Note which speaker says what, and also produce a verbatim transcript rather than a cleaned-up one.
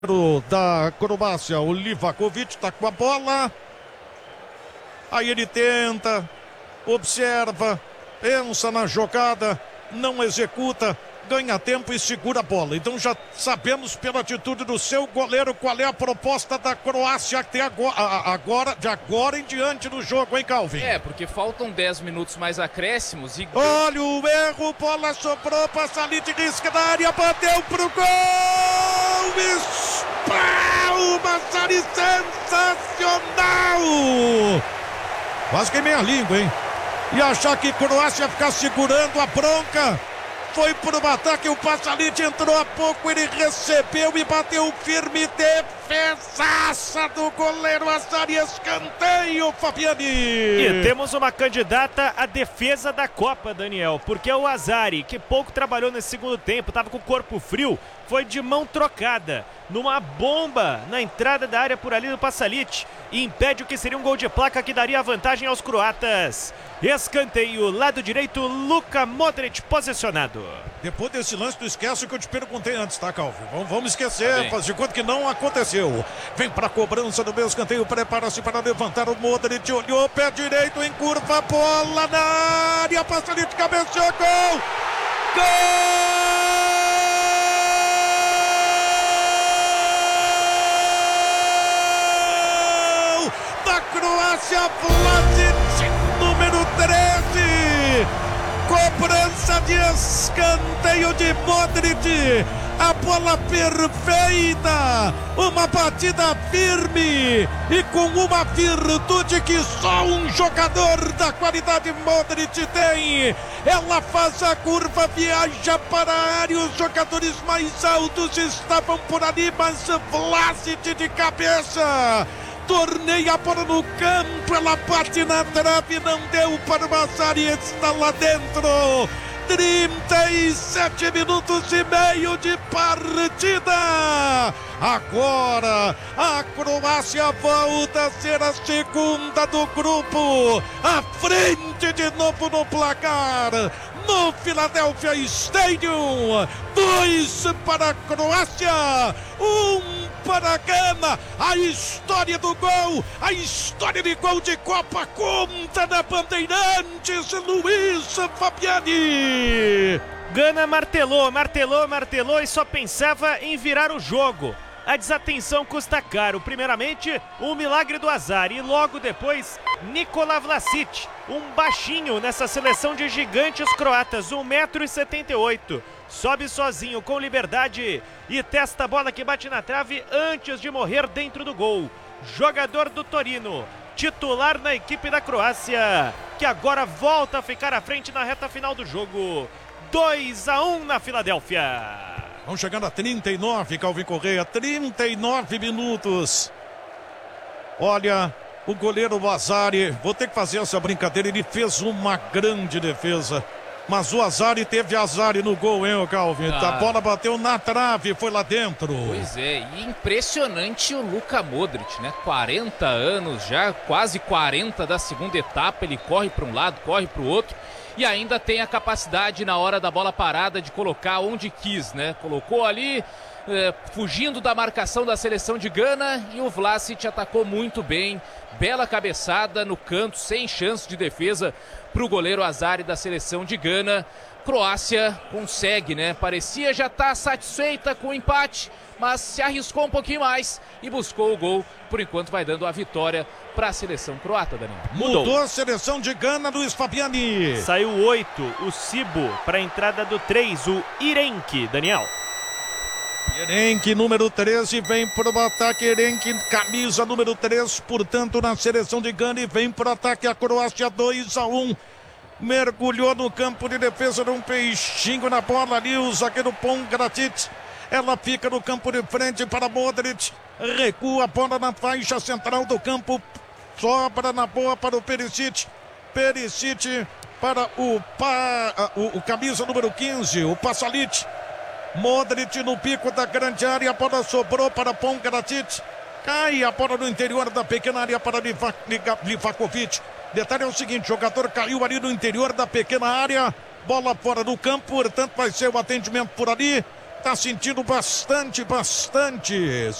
Speaker 1: Da Croácia, o Livakovic tá com a bola. Aí ele tenta, observa, pensa na jogada, não executa, ganha tempo e segura a bola. Então já sabemos pela atitude do seu goleiro qual é a proposta da Croácia até agora, agora de agora em diante do jogo, hein, Calvin?
Speaker 2: É, porque faltam dez minutos mais acréscimos e...
Speaker 1: Olha o erro, bola sobrou, Pasalic risca da área, bateu pro gol! Uma série sensacional! Quase queimei a língua, hein? E achar que Croácia ficar segurando a bronca. Foi pro ataque, o Pasalic entrou há pouco, ele recebeu e bateu firme, defesaça do goleiro Azari, escanteio, Fabiani.
Speaker 3: E temos uma candidata à defesa da Copa, Daniel, porque é o Azari, que pouco trabalhou nesse segundo tempo, estava com o corpo frio, foi de mão trocada, numa bomba na entrada da área por ali do Pasalic, e impede o que seria um gol de placa que daria a vantagem aos croatas. Escanteio, lado direito, Luka Modric posicionado.
Speaker 1: Depois desse lance, tu esquece o que eu te perguntei antes, tá, Calvin? Vamos, vamos esquecer, faz de conta que não aconteceu. Vem pra cobrança do meu escanteio, prepara-se para levantar o Modric, olhou, pé direito em curva, bola na área, Pasalic, cabeceou, gol! Gol! Croácia, Vlasic, número treze, cobrança de escanteio de Modric, a bola perfeita, uma batida firme e com uma virtude que só um jogador da qualidade Modric tem. Ela faz a curva, viaja para a área, os jogadores mais altos estavam por ali, mas Vlasic de cabeça torneia a bola no campo, ela bate na trave, não deu para o Azari, está lá dentro. trinta e sete minutos e meio de partida. Agora a Croácia volta a ser a segunda do grupo, à frente de novo no placar, no Philadelphia Stadium. Dois para a Croácia, um para a Gana. A história do gol, a história de gol de Copa conta na Bandeirantes, Luiz Fabiani.
Speaker 3: Gana martelou, martelou, martelou e só pensava em virar o jogo. A desatenção custa caro. Primeiramente, o milagre do Azar e logo depois, Nikola Vlasic, um baixinho nessa seleção de gigantes croatas, um metro e setenta e oito. Sobe sozinho, com liberdade e testa a bola que bate na trave antes de morrer dentro do gol. Jogador do Torino, titular na equipe da Croácia, que agora volta a ficar à frente na reta final do jogo. dois a um na Filadélfia.
Speaker 1: Vamos chegando a trinta e nove, Calvin Correia, trinta e nove minutos. Olha, o goleiro Azari, vou ter que fazer essa brincadeira, ele fez uma grande defesa. Mas o Azari teve Azari no gol, hein, Calvin? Ah. A bola bateu na trave, foi lá dentro.
Speaker 2: Pois é, e impressionante o Luka Modric, né? quarenta anos já, quase quarenta da segunda etapa, ele corre para um lado, corre para o outro. E ainda tem a capacidade na hora da bola parada de colocar onde quis, né? Colocou ali, é, fugindo da marcação da seleção de Gana, e o Vlasic atacou muito bem. Bela cabeçada no canto, sem chance de defesa para o goleiro Azari da seleção de Gana. Croácia consegue, né? Parecia já estar satisfeita com o empate, mas se arriscou um pouquinho mais e buscou o gol. Por enquanto vai dando a vitória para a seleção croata, Daniel.
Speaker 1: Mudou. Mudou a seleção de Gana, Luiz Fabiani.
Speaker 3: Saiu o oito, o Sibo, para a entrada do três, o Irenque, Daniel.
Speaker 1: Irenque, número treze, vem para o ataque. Irenque, camisa número três, portanto, na seleção de Gana, e vem para o ataque a Croácia, dois a um. Mergulhou no campo de defesa de um peixinho na bola ali, o zagueiro Pongratic. Ela fica no campo de frente para Modric. Recua a bola na faixa central do campo. Sobra na boa para o Perisic. Perisic para o, pa, o, o camisa número quinze, o Pasalic. Modric no pico da grande área. A bola sobrou para Pongratic. Cai a bola no interior da pequena área para Livakovic. Detalhe é o seguinte, o jogador caiu ali no interior da pequena área. Bola fora do campo, portanto vai ser o atendimento por ali. Tá sentindo bastante, bastante.